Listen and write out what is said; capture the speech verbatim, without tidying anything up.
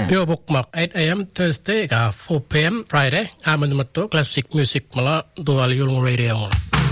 Bio Bookmark eight a.m. Thursday ka four p.m. Friday. Aman mato classic music mala dual yung radio mala.